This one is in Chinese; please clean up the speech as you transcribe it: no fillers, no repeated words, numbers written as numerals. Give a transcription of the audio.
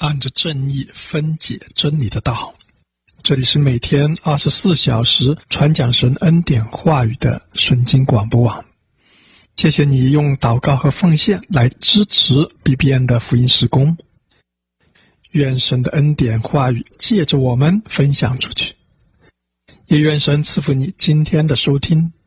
按着正义分解真理的道。这里是每天24小时传讲神恩典话语的圣经广播网。谢谢你用祷告和奉献来支持 BBN 的福音事工。愿神的恩典话语借着我们分享出去，也愿神赐福你今天的收听。